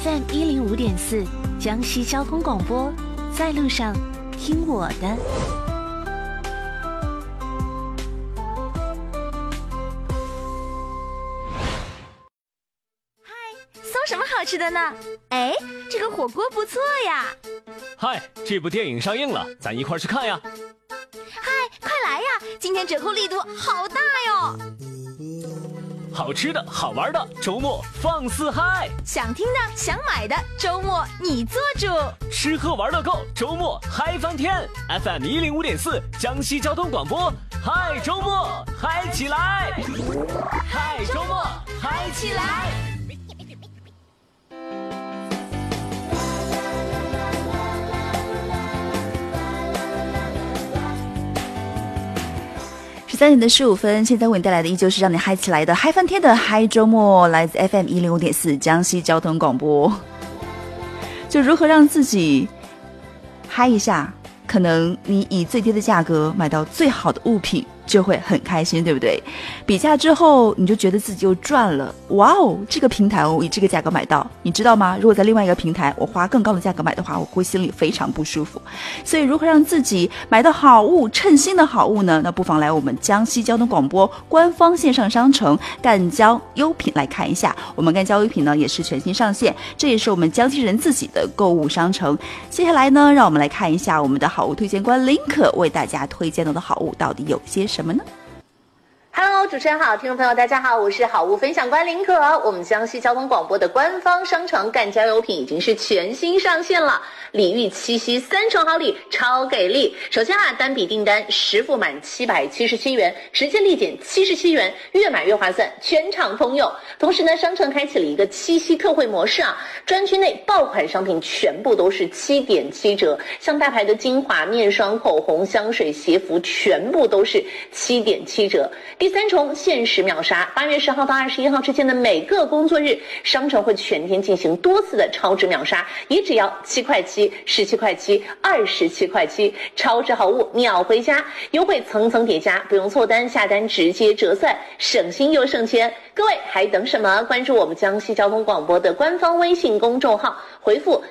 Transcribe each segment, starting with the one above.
FM105.4江西交通广播，在路上听我的。 搜什么好吃的呢？哎，这个火锅不错呀！ 嗨，这部电影上映了，咱一块去看呀！ 嗨，快来呀！今天折扣力度好大哟！ 好吃的好玩的，周末放肆嗨！ 想听的想买的，周末你做主。 吃喝玩乐购，周末嗨翻天 ！FM105.4江西交通广播，嗨周末嗨起来！嗨周末嗨起来！ 13:15，现在为你带来的依旧是让你嗨起来的嗨翻天的嗨周末，来自 FM105.4江西交通广播。就如何让自己嗨一下，可能你以最低的价格买到最好的物品就会很开心，对不对？比价之后你就觉得自己又赚了，哇哦，这个平台我以这个价格买到，你知道吗？如果在另外一个平台我花更高的价格买的话，我会心里非常不舒服。所以如何让自己买到好物，称心的好物呢？那不妨来我们江西交通广播官方线上商城赣交优品来看一下。我们赣交优品呢也是全新上线，这也是我们江西人自己的购物商城。接下来呢，让我们来看一下我们的好物推荐官林可为大家推荐到的好物到底有些什么呢 ？Hello， 主持人好，听众朋友大家好，我是好物分享官林可。我们江西交通广播的官方商城赣交优品已经是全新上线了，礼遇七夕3重好礼，超给力。首先单笔订单10付满777元，直接立减77元，越买越划算，全场通用。同时呢，商城开启了一个七夕特惠模式专区内爆款商品全部都是7.7折，像大牌的精华、面霜、口红、香水、鞋服全部都是7.7折。第3重限时秒杀，8月10号到21号之间的每个工作日，商城会全天进行多次的超值秒杀，也只要7块7、17块7、27块7，超值好物秒回家，优惠层层叠加，不用凑单，下单直接折算，省心又省钱。各位还等什么？关注我们江西交通广播的官方微信公众号，回复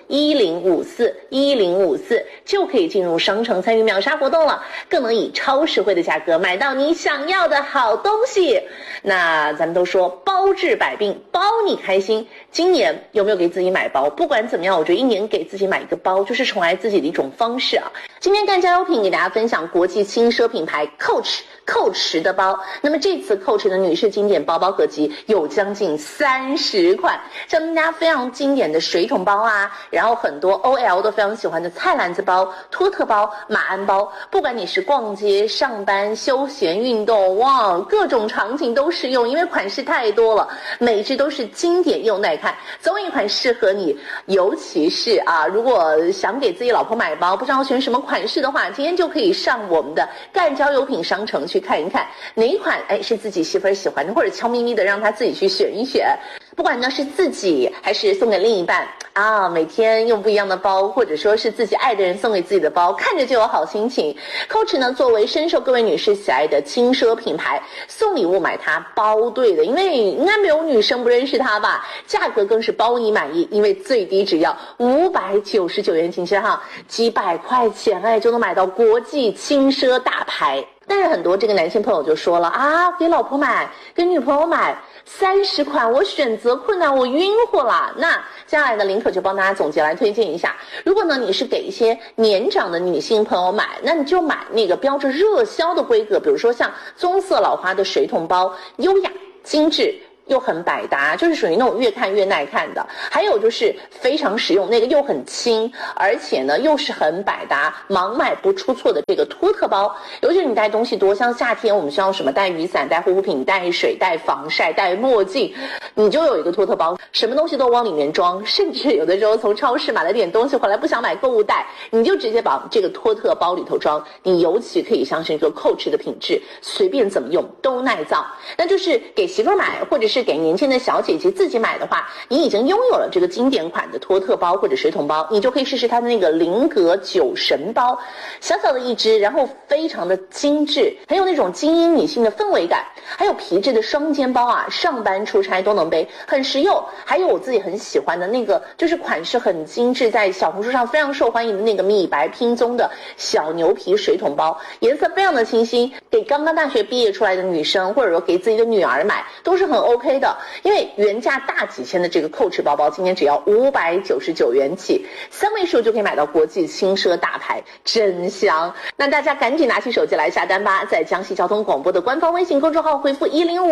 1054就可以进入商城参与秒杀活动了，更能以超实惠的价格买到你想要的好东西。那咱们都说包治百病，包你开心。今年有没有给自己买包？不管怎么样，我觉得一年给自己买一个包就是宠爱自己的一种方式今天赣交优品给大家分享国际轻奢品牌 Coach 的包。那么这次 Coach 的女士经典包包合集有将近30款，像大家非常经典的水桶包然后很多 OL 都非常喜欢的菜篮子包、托特包、马鞍包，不管你是逛街、上班、休闲、运动，哇，各种场景都适用，因为款式太多了，每只都是经典又耐看，总有一款适合你。尤其是如果想给自己老婆买包，不知道选什么款式的话，今天就可以上我们的赣交优品商城去看一看哪一款是自己媳妇儿喜欢的，或者悄咪咪的让她自己去选一选。不管呢是自己还是送给另一半每天用不一样的包，或者说是自己爱的人送给自己的包，看着就有好心情。Coach 呢作为深受各位女士喜爱的轻奢品牌，送礼物买它包对的，因为应该没有女生不认识它吧。价格更是包你满意，因为最低只要599元，请记几百块钱就能买到国际轻奢大牌。但是很多这个男性朋友就说了给老婆买，给女朋友买30款，我选择困难，我晕乎了。那接下来呢，林可就帮大家总结来推荐一下。如果呢你是给一些年长的女性朋友买，那你就买那个标着热销的规格，比如说像棕色老花的水桶包，优雅精致又很百搭，就是属于那种越看越耐看的。还有就是非常实用，那个又很轻，而且呢又是很百搭，盲买不出错的这个托特包。尤其是你带东西多，像夏天我们需要什么带雨伞、带护肤品、带水、带防晒、带墨镜，你就有一个托特包，什么东西都往里面装。甚至有的时候从超市买了点东西回来不想买购物袋，你就直接把这个托特包里头装。你尤其可以相信一个 Coach 的品质，随便怎么用都耐造。那就是给媳妇买，或者是是给年轻的小姐姐自己买的话，你已经拥有了这个经典款的托特包或者水桶包，你就可以试试它的那个菱格酒神包，小小的一只，然后非常的精致，很有那种精英女性的氛围感。还有皮质的双肩包啊，上班出差都能背，很实用。还有我自己很喜欢的那个，就是款式很精致，在小红书上非常受欢迎的那个米白拼宗的小牛皮水桶包，颜色非常的清新，给刚刚大学毕业出来的女生，或者说给自己的女儿买都是很 OK 的。因为原价大几千的这个Coach包包，今天只要599元起，3位数就可以买到国际轻奢大牌，真香！那大家赶紧拿起手机来下单吧，在江西交通广播的官方微信公众号回复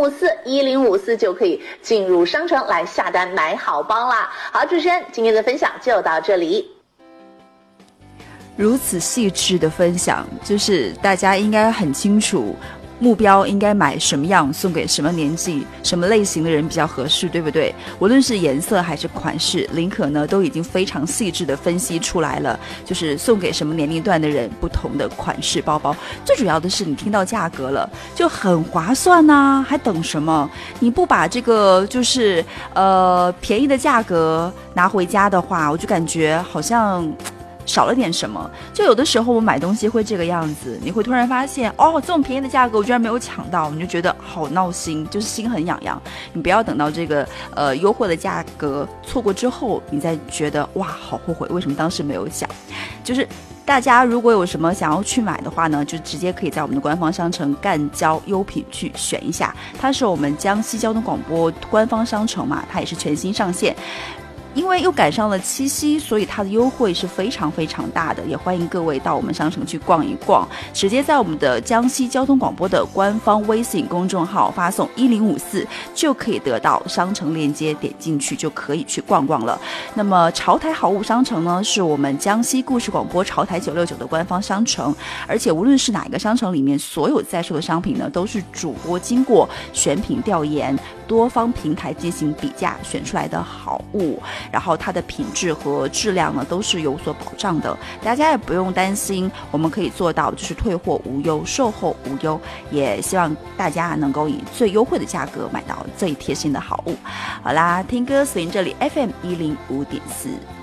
1054就可以进入商城来下单买好包啦。好，主持人今天的分享就到这里。 如此细致的分享，就是大家应该很清楚目标应该买什么样，送给什么年纪什么类型的人比较合适，对不对？无论是颜色还是款式，林可呢都已经非常细致的分析出来了，就是送给什么年龄段的人不同的款式包包。最主要的是你听到价格了就很划算啊，还等什么？你不把这个就是便宜的价格拿回家的话，我就感觉好像少了点什么。就有的时候我买东西会这个样子，你会突然发现这么便宜的价格我居然没有抢到，你就觉得好闹心，就是心很痒痒。你不要等到这个优惠的价格错过之后，你再觉得哇好后悔，为什么当时没有抢。就是大家如果有什么想要去买的话呢，就直接可以在我们的官方商城赣交优品去选一下，它是我们江西交通广播官方商城嘛，它也是全新上线。因为又赶上了七夕，所以它的优惠是非常非常大的，也欢迎各位到我们商城去逛一逛，直接在我们的江西交通广播的官方微信公众号发送1054就可以得到商城链接，点进去就可以去逛逛了。那么潮台好物商城呢，是我们江西故事广播潮台969的官方商城，而且无论是哪一个商城里面，所有在售的商品呢，都是主播经过选品调研，多方平台进行比价选出来的好物，然后它的品质和质量呢都是有所保障的，大家也不用担心，我们可以做到就是退货无忧，售后无忧，也希望大家能够以最优惠的价格买到最贴心的好物。好啦，听歌随这里 FM105.4。